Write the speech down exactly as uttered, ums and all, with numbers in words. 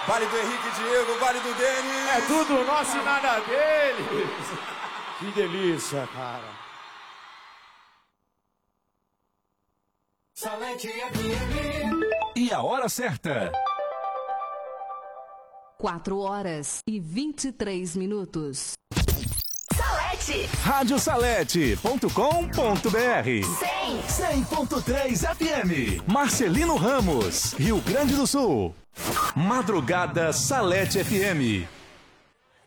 Vale do Henrique Diego, vale do Denis. É tudo nosso e nada deles. Que delícia, cara. Salete F M. E a hora certa. quatro horas e vinte e três minutos. Salete. rádio salete ponto com ponto br. cem. cem ponto três F M. Marcelino Ramos, Rio Grande do Sul. Madrugada Salete F M.